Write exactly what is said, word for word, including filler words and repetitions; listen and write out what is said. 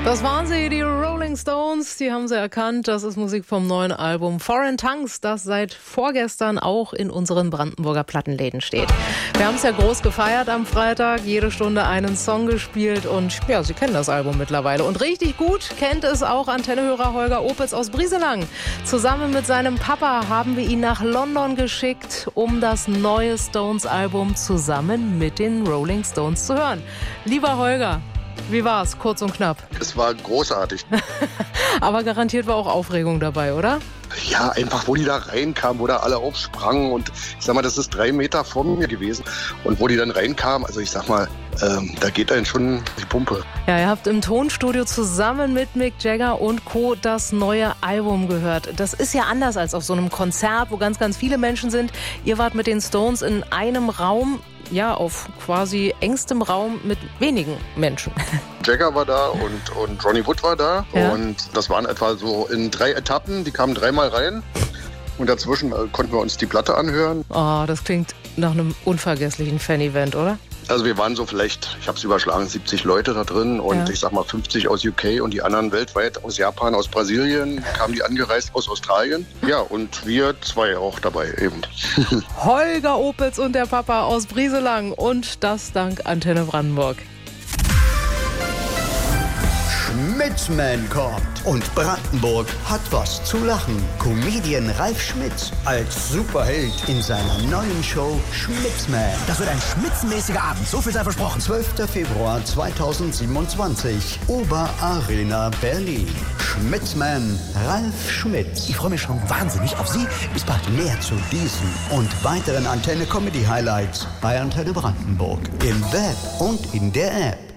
Das waren sie, die Rolling Stones, die haben sie erkannt. Das ist Musik vom neuen Album Foreign Tongues, das seit vorgestern auch in unseren Brandenburger Plattenläden steht. Wir haben es ja groß gefeiert am Freitag, jede Stunde einen Song gespielt und ja, Sie kennen das Album mittlerweile. Und richtig gut kennt es auch Antennehörer Holger Opitz aus Brieselang. Zusammen mit seinem Papa haben wir ihn nach London geschickt, um das neue Stones-Album zusammen mit den Rolling Stones zu hören. Lieber Holger, wie war's? Kurz und knapp. Es war großartig. Aber garantiert war auch Aufregung dabei, oder? Ja, einfach, wo die da reinkamen, wo da alle aufsprangen. Und ich sag mal, das ist drei Meter vor mir gewesen. Und wo die dann reinkamen, also ich sag mal, ähm, da geht dann schon die Pumpe. Ja, ihr habt im Tonstudio zusammen mit Mick Jagger und Co. das neue Album gehört. Das ist ja anders als auf so einem Konzert, wo ganz, ganz viele Menschen sind. Ihr wart mit den Stones in einem Raum, ja, auf quasi engstem Raum mit wenigen Menschen. Jagger war da und, und Ronnie Wood war da. Ja. Und das waren etwa so in drei Etappen. Die kamen dreimal rein. Und dazwischen äh, konnten wir uns die Platte anhören. Oh, das klingt nach einem unvergesslichen Fan-Event, oder? Also wir waren so vielleicht, ich habe es überschlagen, siebzig Leute da drin. Und Ja. ich sag mal fünfzig aus U K und die anderen weltweit aus Japan, aus Brasilien. Kamen die angereist aus Australien. Ja, und wir zwei auch dabei eben. Holger Opitz und der Papa aus Brieselang. Und das dank Antenne Brandenburg. Schmitzman kommt und Brandenburg hat was zu lachen. Comedian Ralf Schmitz als Superheld in seiner neuen Show Schmitzman. Das wird ein schmitzenmäßiger Abend, so viel sei versprochen. zwölfter Februar zweitausendsiebenundzwanzig, Oberarena Berlin. Schmitzman Ralf Schmitz. Ich freue mich schon wahnsinnig auf Sie. Bis bald. Mehr zu diesen und weiteren Antenne Comedy Highlights bei Antenne Brandenburg im Web und in der App.